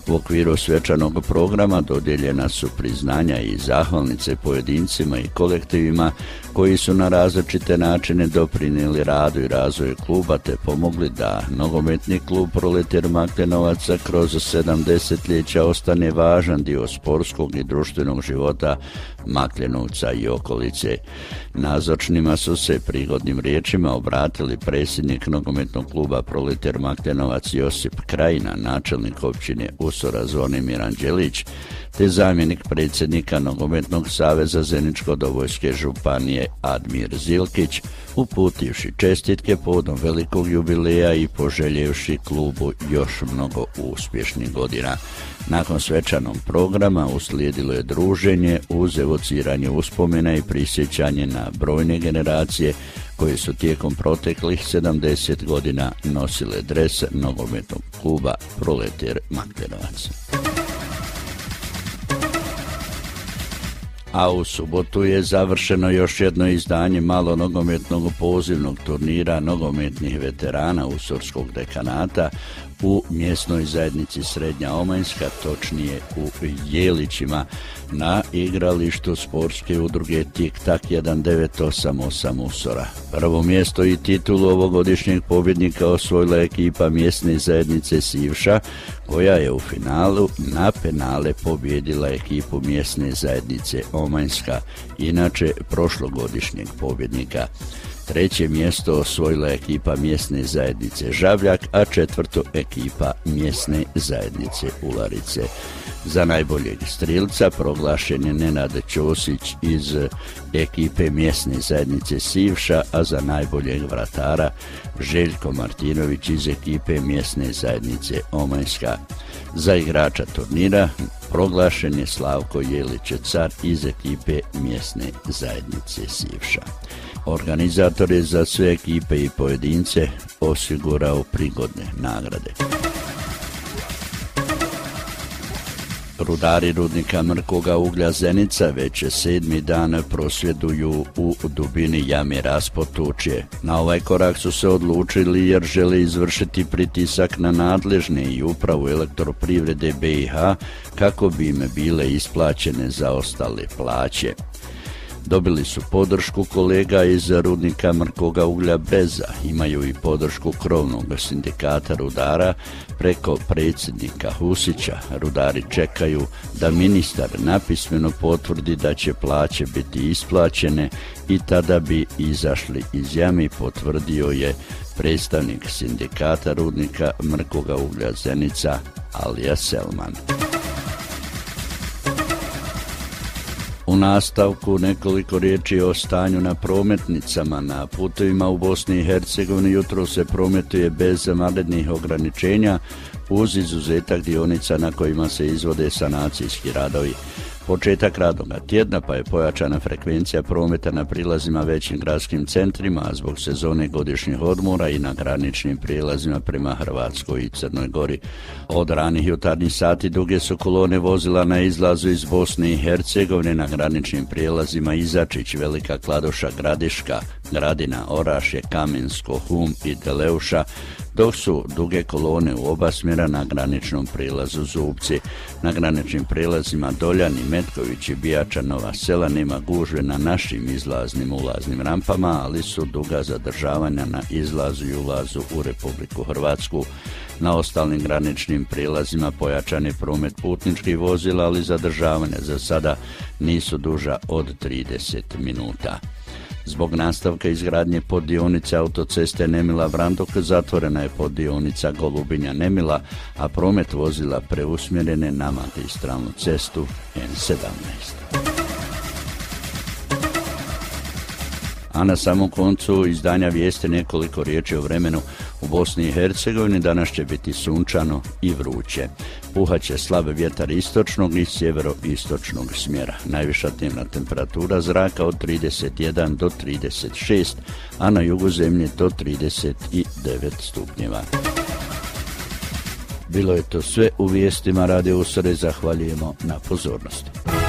U okviru svečanog programa dodijeljena su priznanja i zahvalnice pojedincima i kolektivima koji su na različite načine doprinijeli radu i razvoju kluba te pomogli da nogometni klub Proleter Maklenovaca kroz 70-ljeća ostane važan dio sportskog i društvenog života Maklenovca i okolice. Nazočnima su se prigodnim riječima obratili predsjednik nogometnog kluba Proleter Maklenovac Josip Krajina, načelnik općine Usora Zvonimir Anđelić, te zamjenik predsjednika Nogometnog saveza Zeničko-Dobojske županije Admir Zilkić, uputivši čestitke povodom velikog jubileja i poželjevši klubu još mnogo uspješnih godina. Nakon svečanog programa uslijedilo je druženje uz evociranje uspomena i prisjećanje na brojne generacije koje su tijekom proteklih 70 godina nosile dres nogometnog kluba Proleter Maklenovac. A u subotu je završeno još jedno izdanje malonogometnog pozivnog turnira nogometnih veterana Usorskog dekanata u mjesnoj zajednici Srednja Omanjska, točnije u Jelićima, na igralištu sportske udruge Tik-Tak 1988 Usora. Prvo mjesto i titulu ovogodišnjeg pobjednika osvojila ekipa mjesne zajednice Sivša, koja je u finalu na penale pobjedila ekipu mjesne zajednice Omanjska, inače prošlogodišnjeg pobjednika. Treće mjesto osvojila ekipa mjesne zajednice Žabljak, a četvrto ekipa mjesne zajednice Ularice. Za najboljeg strilca proglašen je Nenad Ćosić iz ekipe mjesne zajednice Sivša, a za najboljeg vratara Željko Martinović iz ekipe mjesne zajednice Omanjska. Za igrača turnira proglašen je Slavko Jelić-Car iz ekipe mjesne zajednice Sivša. Organizator je za sve ekipe i pojedince osigurao prigodne nagrade. Rudari rudnika Mrkoga uglja Zenica već 7. dan prosvjeduju u dubini jame Raspotučje. Na ovaj korak su se odlučili jer žele izvršiti pritisak na nadležne i upravu Elektroprivrede BiH kako bi im bile isplaćene zaostale plaće. Dobili su podršku kolega iz rudnika Mrkoga uglja Breza, imaju i podršku krovnog sindikata rudara preko predsjednika Husića. Rudari čekaju da ministar napismeno potvrdi da će plaće biti isplaćene i tada bi izašli iz jame, potvrdio je predstavnik sindikata rudnika Mrkoga uglja Zenica Alija Selman. U nastavku nekoliko riječi o stanju na prometnicama. Na putovima u Bosni i Hercegovini jutro se prometuje bez vanrednih ograničenja uz izuzetak dionica na kojima se izvode sanacijski radovi. Početak radnoga tjedna pa je pojačana frekvencija prometa na prilazima većim gradskim centrima, a zbog sezone godišnjih odmora i na graničnim prijelazima prema Hrvatskoj i Crnoj Gori. Od ranih jutarnjih sati duge su kolone vozila na izlazu iz Bosne i Hercegovine na graničnim prijelazima Izačić, Velika Kladuša, Gradiška, Gradina, Orašje, Kamensko, Hum i Deleuša, dok su duge kolone u oba smjera na graničnom prijelazu Zubci. Na graničnim prijelazima Doljani, Metković i Bijača Nova Sela nema gužve na našim izlaznim ulaznim rampama, ali su duga zadržavanja na izlazu i ulazu u Republiku Hrvatsku. Na ostalim graničnim prijelazima pojačan je promet putničkih vozila, ali zadržavanja za sada nisu duža od 30 minuta. Zbog nastavka izgradnje poddionice autoceste Nemila-Vrandok zatvorena je poddionica Golubinja-Nemila, a promet vozila preusmjeren je na magistralnu cestu N17. A na samom koncu izdanja vijesti nekoliko riječi o vremenu. U Bosni i Hercegovini danas će biti sunčano i vruće. Puhaće slab vjetar istočnog i sjeveroistočnog smjera. Najviša dnevna temperatura zraka od 31 do 36, a na jugu zemlje do 39 stupnjeva. Bilo je to sve u vijestima Radio Usore, zahvaljujemo na pozornosti.